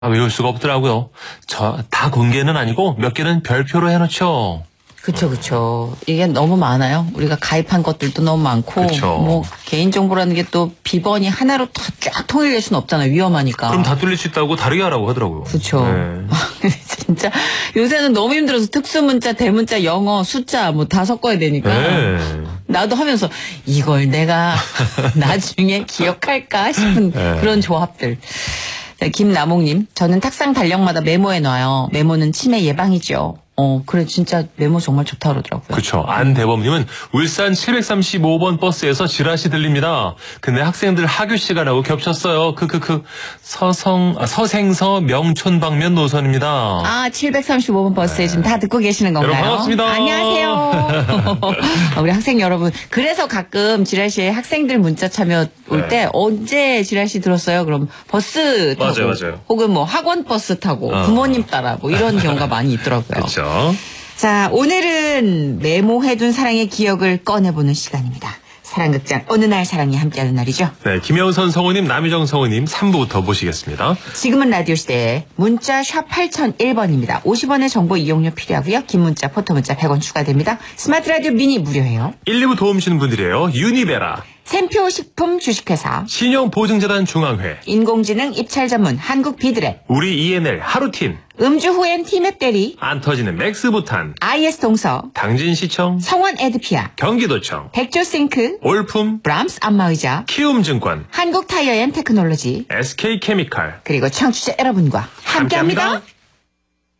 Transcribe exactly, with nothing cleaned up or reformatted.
아, 외울 수가 없더라고요. 저 다 공개는 아니고 몇 개는 별표로 해놓죠. 그쵸, 그쵸. 이게 너무 많아요. 우리가 가입한 것들도 너무 많고. 그쵸. 뭐, 개인정보라는 게 또 비번이 하나로 다 쫙 통일될 수는 없잖아요. 위험하니까. 그럼 다 뚫릴 수 있다고 다르게 하라고 하더라고요. 그쵸. 네. 진짜 요새는 너무 힘들어서 특수문자, 대문자, 영어, 숫자 뭐 다 섞어야 되니까. 네. 나도 하면서 이걸 내가 나중에 기억할까 싶은 네. 그런 조합들. 네, 김나몽님, 저는 탁상 달력마다 메모해 놔요. 메모는 치매 예방이죠. 어, 그래, 진짜 메모 정말 좋다 그러더라고요. 그렇죠. 안대범님은 울산 칠백삼십오 번 버스에서 지라시 들립니다. 근데 학생들 하교 시간하고 겹쳤어요. 크크크. 서성 아, 서생서 명촌 방면 노선입니다. 아, 칠백삼십오 번 버스에 지금 다 듣고 계시는 건가요? 여러분 반갑습니다. 안녕하세요. 우리 학생 여러분. 그래서 가끔 지라시에 학생들 문자 참여 올 때 네. 언제 지라시 들었어요? 그럼 버스 타고 맞아요, 맞아요. 혹은 뭐 학원 버스 타고 어. 부모님 따라 뭐 이런 경우가 많이 있더라고요. 그렇죠. 자, 오늘은 메모해둔 사랑의 기억을 꺼내보는 시간입니다. 사랑극장 어느 날 사랑이 함께하는 날이죠. 네, 김여우선 성우님, 남희정 성우님 삼 부부터 모시겠습니다. 지금은 라디오 시대에 문자 샵 팔공공일 번입니다. 오십 원의 정보 이용료 필요하고요. 긴 문자, 포토 문자 백 원 추가됩니다. 스마트 라디오 미니 무료예요. 일, 이 부 도움 주시는 분들이에요. 유니베라, 샘표 식품 주식회사, 신용보증재단 중앙회, 인공지능 입찰 전문 한국 비드랩, 우리 이엔엘 하루틴, 음주 후엔 티맵 대리, 안 터지는 맥스부탄, 아이에스 동서, 당진시청, 성원 에드피아, 경기도청, 백조싱크, 올품, 브람스 안마의자, 키움증권, 한국 타이어 앤 테크놀로지, 에스케이케미칼 그리고 청취자 여러분과 함께합니다. 함께합니다.